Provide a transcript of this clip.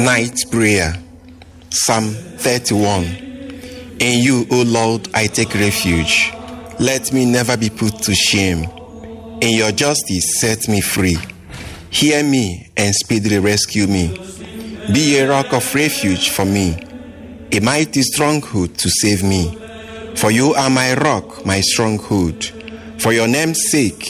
Night Prayer, Psalm 31. In you, O Lord, I take refuge. Let me never be put to shame. In your justice, set me free. Hear me and speedily rescue me. Be a rock of refuge for me, a mighty stronghold to save me. For you are my rock, my stronghold. For your name's sake,